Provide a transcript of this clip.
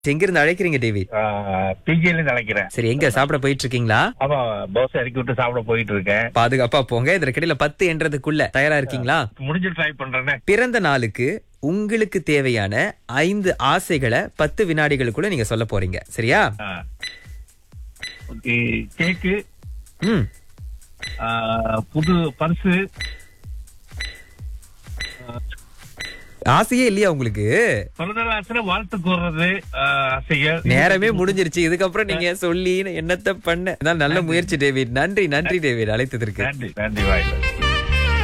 எங்க இருந்து அழைக்கிறீங்க டேவிட்? பிஜில இருந்து அழைக்கிறேன். சரி, எங்க சாப்பிட போயிட்டு இருக்கீங்களா? ஆமா, தோசை இறக்கி விட்டு சாப்பிட போயிட்டு இருக்கேன். பாதுகாப்பா போங்க. இதற்கிடையில 10 என்றதுக்குள்ள தயாரா இருக்கீங்களா? முடிஞ்சு ட்ரை பண்றேனே. பிறந்த நாளுக்கு உங்களுக்கு தேவையான 5 ஆசைகளை 10 வினாடிகளுக்குள்ள நீங்க சொல்ல போறீங்க. சரியா? ஓகே. கேக்கு, ம் புது பர்சு. ஆசையே இல்லையா உங்களுக்கு? பிறந்தநாள் ஆசை வாழ்த்து கூறுறது ஆசைகள். நேரமே முடிஞ்சிருச்சு. இதுக்கப்புறம் நீங்க சொல்லி என்னத்த பண்ண. நல்ல முயற்சி டேவிட். நன்றி டேவிட் அழைத்ததற்கு. நன்றி வாய்ப்பு.